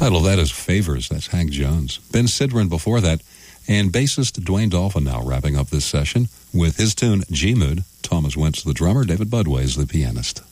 Title of that is Favors. That's Hank Jones. Ben Sidran before that. And bassist Dwayne Dolphin now wrapping up this session with his tune G-Mood. Thomas Wentz, the drummer. David Budway is the pianist.